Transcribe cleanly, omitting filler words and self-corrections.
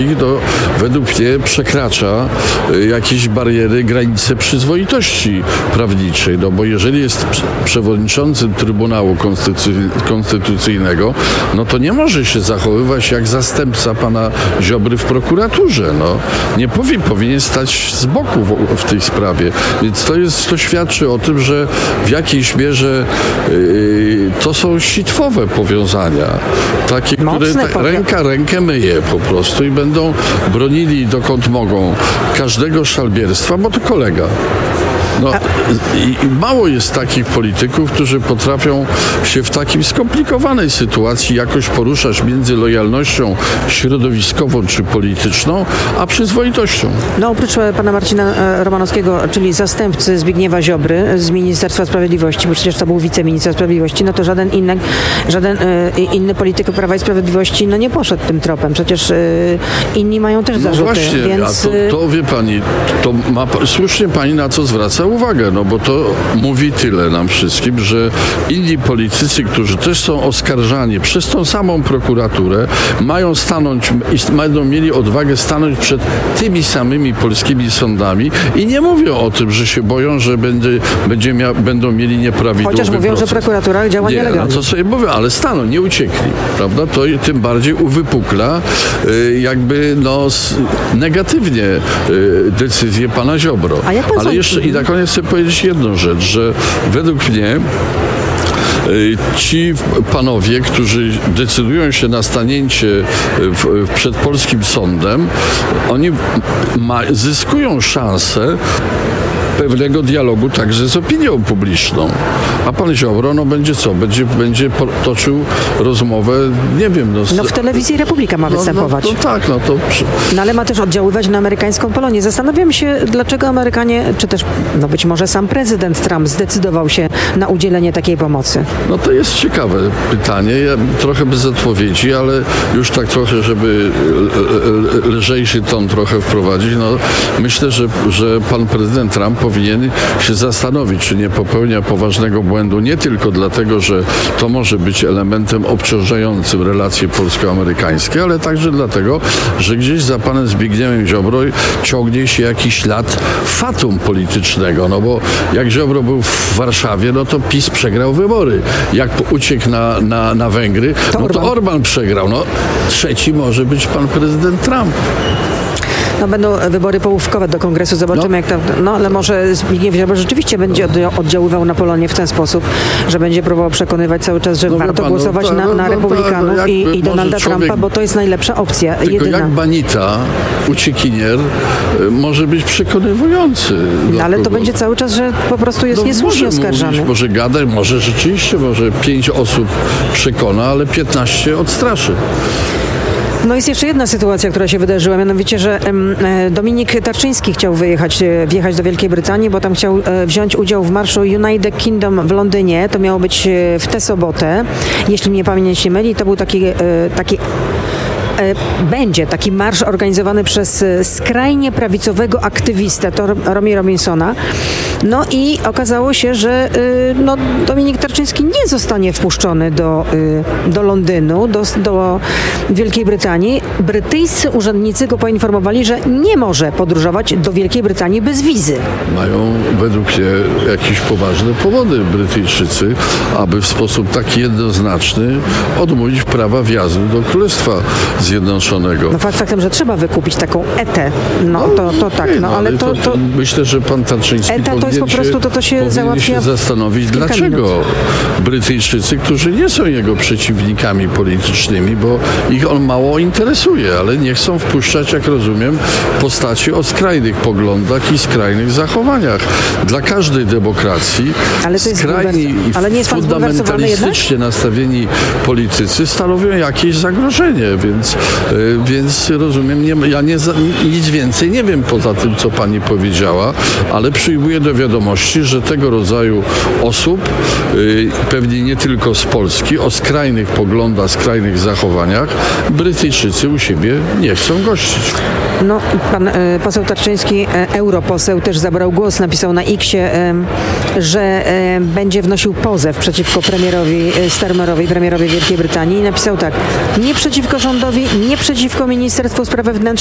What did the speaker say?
to według mnie przekracza jakieś bariery, granice przyzwoitości prawniczej. No bo jeżeli jest przewodniczącym Trybunału Konstytucyjnego, no to nie może się zachowywać jak zastępca pana Ziobry w prokuraturze. No. Nie powinien stać z boku w tej sprawie. Więc to świadczy o tym, że w jakiejś mierze to są sitwowe powiązania. Takie, które ręka rękę myje po prostu i będą bronili dokąd mogą każdego szalbierstwa, bo to kolega. No, i mało jest takich polityków, którzy potrafią się w takim skomplikowanej sytuacji jakoś poruszać między lojalnością środowiskową czy polityczną, a przyzwoitością. No oprócz pana Marcina Romanowskiego, czyli zastępcy Zbigniewa Ziobry z Ministerstwa Sprawiedliwości, bo przecież to był wiceminister sprawiedliwości, no to żaden inny polityk Prawa i Sprawiedliwości nie poszedł tym tropem. Przecież inni mają też zarzuty. No właśnie, więc... a to wie pani, to ma słusznie pani na co zwraca uwagę, no bo to mówi tyle nam wszystkim, że inni politycy, którzy też są oskarżani przez tą samą prokuraturę, mają stanąć i będą mieli odwagę stanąć przed tymi samymi polskimi sądami i nie mówią o tym, że się boją, że będą mieli nieprawidłowy Chociaż mówią, proces. że prokuratura działa nielegalnie. No to sobie mówią, ale staną, nie uciekli, prawda? To tym bardziej uwypukla jakby negatywnie decyzję pana Ziobro. A jak pan ale jeszcze i na koniec chcę powiedzieć jedną rzecz, że według mnie ci panowie, którzy decydują się na stanięcie przed polskim sądem, oni zyskują szansę pewnego dialogu także z opinią publiczną. A pan Ziobro, będzie co? Będzie toczył rozmowę, nie wiem. W telewizji Republika ma występować. No ale ma też oddziaływać na amerykańską Polonię. Zastanawiam się, dlaczego Amerykanie, czy też być może sam prezydent Trump zdecydował się na udzielenie takiej pomocy. No to jest ciekawe pytanie. Ja trochę bez odpowiedzi, ale już tak trochę, żeby lżejszy ton trochę wprowadzić. Myślę, że pan prezydent Trump powinien się zastanowić, czy nie popełnia poważnego błędu, nie tylko dlatego, że to może być elementem obciążającym relacje polsko-amerykańskie, ale także dlatego, że gdzieś za panem Zbigniewem Ziobro ciągnie się jakiś ślad fatum politycznego, bo jak Ziobro był w Warszawie, to PiS przegrał wybory. Jak uciekł na Węgry, to Orban przegrał. Trzeci może być pan prezydent Trump. Będą wybory połówkowe do Kongresu, zobaczymy jak to... ale może Zbigniew Ziobro rzeczywiście będzie oddziaływał na Polonię w ten sposób, że będzie próbował przekonywać cały czas, że warto głosować na republikanów i Donalda Trumpa, bo to jest najlepsza opcja, tylko jedyna. Jak banita, uciekinier może być przekonywujący. Ale to będzie cały czas, że po prostu jest niesłusznie oskarżany. Może gadać, może rzeczywiście, może 5 osób przekona, ale 15 odstraszy. Jest jeszcze jedna sytuacja, która się wydarzyła, mianowicie, że Dominik Tarczyński chciał wjechać do Wielkiej Brytanii, bo tam chciał wziąć udział w marszu United Kingdom w Londynie. To miało być w tę sobotę. Jeśli mnie pamięć nie myli, to był będzie taki marsz organizowany przez skrajnie prawicowego aktywistę Tommy Robinsona. I okazało się, że Dominik Tarczyński nie zostanie wpuszczony do Londynu, do Wielkiej Brytanii. Brytyjscy urzędnicy go poinformowali, że nie może podróżować do Wielkiej Brytanii bez wizy. Mają według mnie jakieś poważne powody Brytyjczycy, aby w sposób taki jednoznaczny odmówić prawa wjazdu do Królestwa Zjednoczonego. Faktem, że trzeba wykupić taką ETę. Ale to myślę, że pan Tarczyński ETA to jest po prostu to się załatwia się zastanowić, dlaczego Brytyjczycy, którzy nie są jego przeciwnikami politycznymi, bo ich on mało interesuje, ale nie chcą wpuszczać, jak rozumiem, postaci o skrajnych poglądach i skrajnych zachowaniach. Dla każdej demokracji skrajni i fundamentalistycznie nastawieni politycy stanowią jakieś zagrożenie, więc rozumiem, nic więcej nie wiem poza tym, co pani powiedziała, ale przyjmuję do wiadomości, że tego rodzaju osób, pewnie nie tylko z Polski, o skrajnych poglądach, skrajnych zachowaniach, Brytyjczycy u siebie nie chcą gościć. Pan poseł Tarczyński, europoseł, też zabrał głos, napisał na X-ie, że będzie wnosił pozew przeciwko premierowi Starmerowi, premierowi Wielkiej Brytanii i napisał tak: nie przeciwko rządowi nie przeciwko Ministerstwu Spraw Wewnętrznych,